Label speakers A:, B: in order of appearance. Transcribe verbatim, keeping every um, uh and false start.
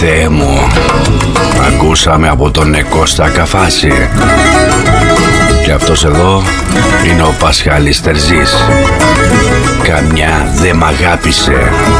A: Θεέ μου, ακούσαμε από τον Νεκώστα Καφάση. Και αυτός εδώ είναι ο Πασχάλης Τερζής. Καμιά δε μ' αγάπησε.